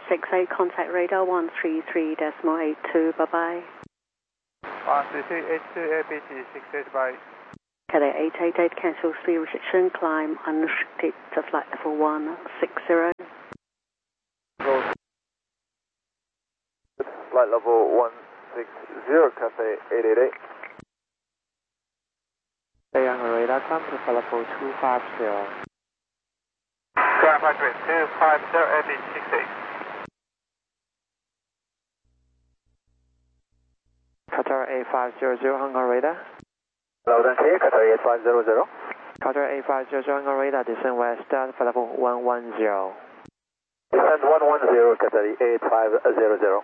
8868, contact radar 133.82, bye-bye. 13382, APG 68, bye. Cathay 888, cancel speed restriction, climb unrestricted to flight level 160. Flight level 160, Cathay 888. Stay on the radar, climb to flight level 250. Climb 250, APG 68. Qatar 8500, hang on radar. Loud and clear, Qatar 8500. Qatar 8500, hang on radar, descend west, flight level 110. Descend 110, Qatar 8500.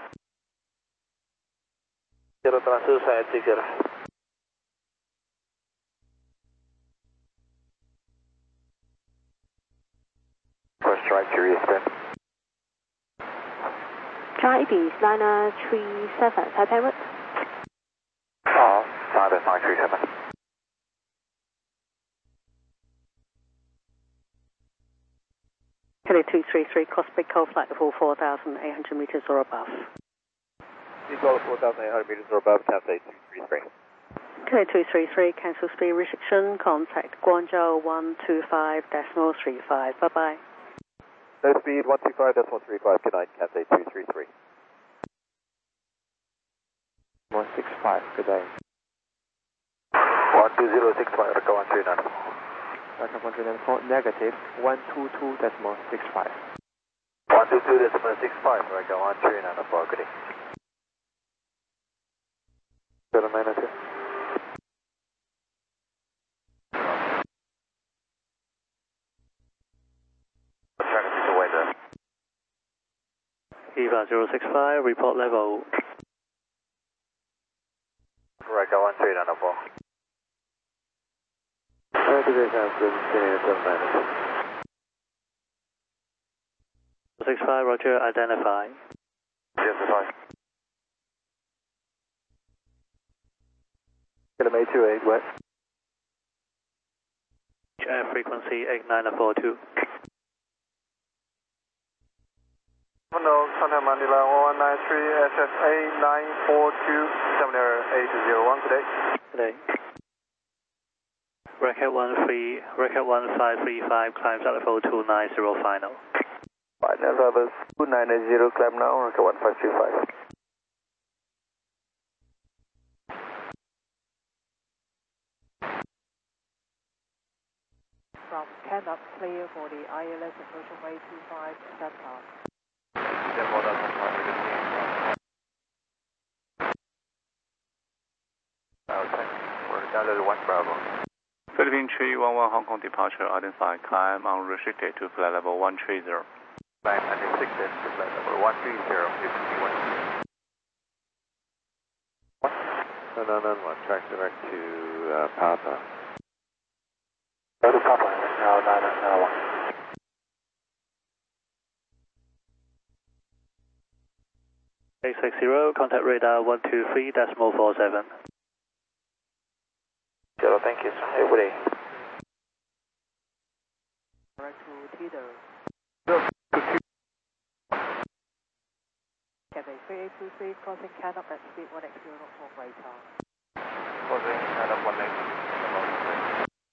0 transfer side 60. First strike, curious spin. China East, liner 37, Taipei route. Oh, 5937. Cathay 233, cross big cold flight level 4,800 meters or above. Eagle 4,800 meters or above, Cathay 233. Cathay 233, cancel speed restriction, contact Guangzhou 125.35, bye-bye. No speed 125.35, good night, Cathay 233. 165, good day. 12065, Echo 139. Echo 134, negative 122.65. 122.65, Echo 139, good day. 792. EVA 065, report level. Echo 139. Division 792. 65, roger, identify. Yes, fine. Kilometer 28 west. Air frequency 8942. No, Santa Manila 1193, SSA 942, 70801, good day. Good day. Record 1535, climbs at level 290 final. Final level 290, climb now, record 1535. From Canop, clear for the ILS approaching way 25 Southbound. Okay, we're down to 1 Bravo. Philippine 311 Hong Kong departure, identify, climb unrestricted to flight level 130. Climb unrestricted to flight level 130, No, track direct to Papa. Go to Papa, now 991. X60, contact radar 123.47. Hello, thank you, sir. Everybody. Direct to Teeter. Cathay 3823, crossing Canop at speed 180 knots on radar. Closing, Canop 180.